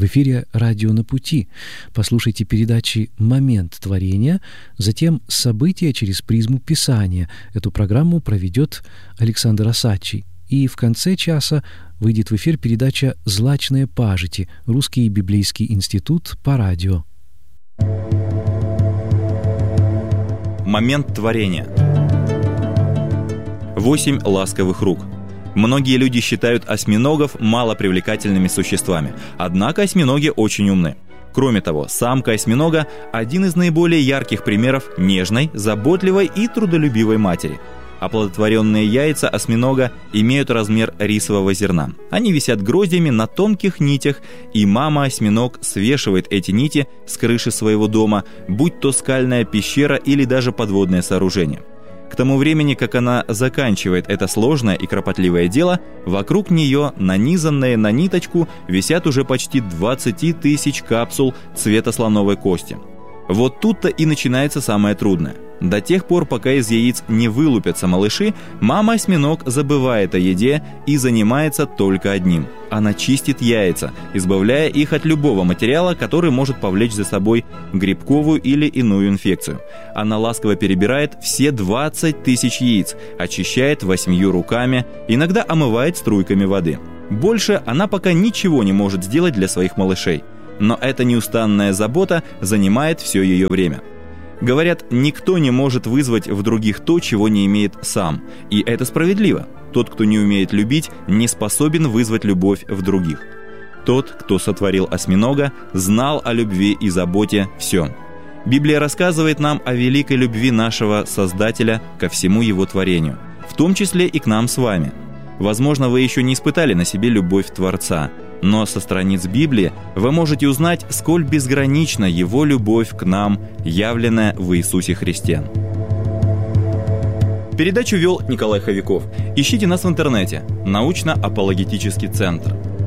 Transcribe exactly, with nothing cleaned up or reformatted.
В эфире «Радио на пути». Послушайте передачи «Момент творения», затем «События через призму Писания». Эту программу проведет Александр Осадчий. И в конце часа выйдет в эфир передача «Злачные пажити», Русский библейский институт по радио. Момент творения. Восемь ласковых рук. Многие люди считают осьминогов малопривлекательными существами, однако осьминоги очень умны. Кроме того, самка осьминога – один из наиболее ярких примеров нежной, заботливой и трудолюбивой матери. Оплодотворенные яйца осьминога имеют размер рисового зерна. Они висят гроздьями на тонких нитях, и мама-осьминог свешивает эти нити с крыши своего дома, будь то скальная пещера или даже подводное сооружение. К тому времени, как она заканчивает это сложное и кропотливое дело, вокруг нее, нанизанные на ниточку, висят уже почти двадцать тысяч капсул цвета слоновой кости. Вот тут-то и начинается самое трудное. До тех пор, пока из яиц не вылупятся малыши, мама-осьминог забывает о еде и занимается только одним. Она чистит яйца, избавляя их от любого материала, который может повлечь за собой грибковую или иную инфекцию. Она ласково перебирает все двадцать тысяч яиц, очищает восьмью руками, иногда омывает струйками воды. Больше она пока ничего не может сделать для своих малышей. Но эта неустанная забота занимает все ее время. Говорят, никто не может вызвать в других то, чего не имеет сам. И это справедливо. Тот, кто не умеет любить, не способен вызвать любовь в других. Тот, кто сотворил осьминога, знал о любви и заботе все. Библия рассказывает нам о великой любви нашего Создателя ко всему Его творению, в том числе и к нам с вами. Возможно, вы еще не испытали на себе любовь Творца, но со страниц Библии вы можете узнать, сколь безгранична Его любовь к нам, явленная в Иисусе Христе. Передачу вел Николай Ховяков. Ищите нас в интернете. Научно-апологетический центр.